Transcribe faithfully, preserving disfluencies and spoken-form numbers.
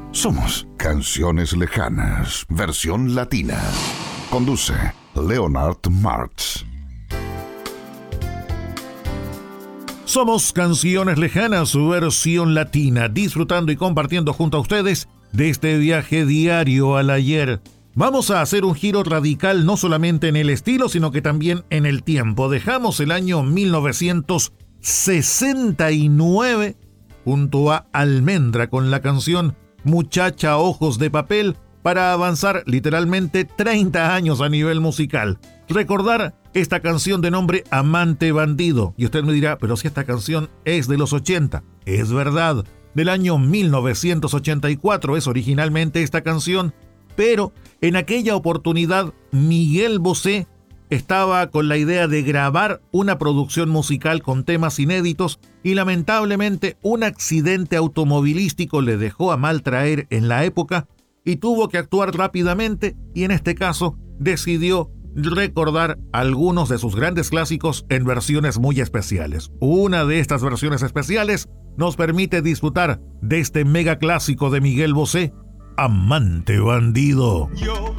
Somos Canciones Lejanas, versión latina. Conduce Leonard Martz. Somos Canciones Lejanas, versión latina, disfrutando y compartiendo junto a ustedes de este viaje diario al ayer. Vamos a hacer un giro radical no solamente en el estilo, sino que también en el tiempo. Dejamos el año mil novecientos sesenta y nueve junto a Almendra con la canción Muchacha Ojos de Papel para avanzar literalmente treinta años a nivel musical. Recordar esta canción de nombre Amante Bandido. Y usted me dirá, pero si esta canción es de los ochenta. Es verdad, del año mil novecientos ochenta y cuatro es originalmente esta canción, pero en aquella oportunidad Miguel Bosé estaba con la idea de grabar una producción musical con temas inéditos y lamentablemente un accidente automovilístico le dejó a mal traer en la época y tuvo que actuar rápidamente y en este caso decidió recordar algunos de sus grandes clásicos en versiones muy especiales. Una de estas versiones especiales nos permite disfrutar de este mega clásico de Miguel Bosé, Amante Bandido. Yo